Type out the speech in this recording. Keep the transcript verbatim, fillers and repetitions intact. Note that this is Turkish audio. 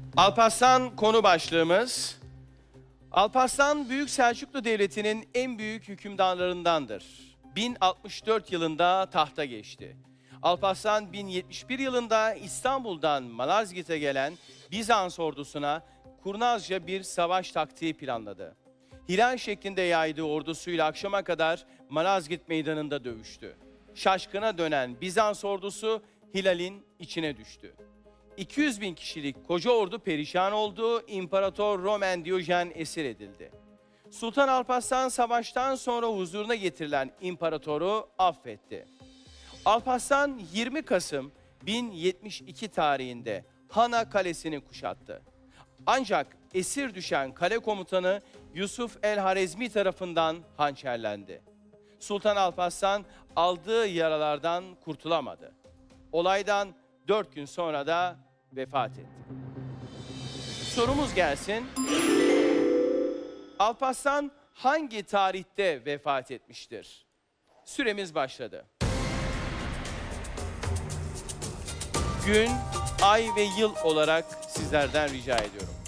Alparslan konu başlığımız. Alparslan Büyük Selçuklu Devleti'nin en büyük hükümdarlarındandır. bin altmış dört yılında tahta geçti. Alparslan bin yetmiş bir yılında İstanbul'dan Malazgirt'e gelen Bizans ordusuna kurnazca bir savaş taktiği planladı. Hilal şeklinde yaydığı ordusuyla akşama kadar Malazgirt meydanında dövüştü. Şaşkına dönen Bizans ordusu Hilal'in içine düştü. iki yüz bin kişilik koca ordu perişan oldu, İmparator Roman Diyojen esir edildi. Sultan Alparslan savaştan sonra huzuruna getirilen imparatoru affetti. Alparslan yirmi Kasım bin yetmiş iki tarihinde Hana Kalesi'ni kuşattı. Ancak esir düşen kale komutanı Yusuf el-Harezmi tarafından hançerlendi. Sultan Alparslan aldığı yaralardan kurtulamadı. Olaydan dört gün sonra da vefat etti. Sorumuz gelsin. Alparslan hangi tarihte vefat etmiştir? Süremiz başladı. Gün, ay ve yıl olarak sizlerden rica ediyorum.